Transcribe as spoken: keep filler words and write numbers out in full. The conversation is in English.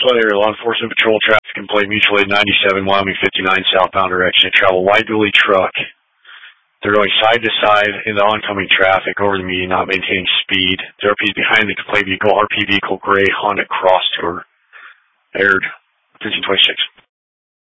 Player, law enforcement patrol traffic in play, mutual aid ninety-seven, Wyoming fifty-nine, southbound direction. They travel white dually truck. They're going side to side in the oncoming traffic over the median, not maintaining speed. The R P is behind the play vehicle, R P vehicle, gray Honda Cross Tour. Aired fifteen twenty-six.